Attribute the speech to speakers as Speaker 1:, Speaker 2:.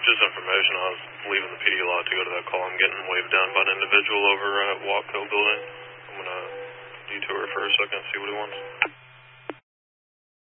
Speaker 1: Just information. I was leaving the PD lot to go to that call. I'm getting waved down by an individual over at Walk Hill Building. I'm going to detour for a second, see what he wants.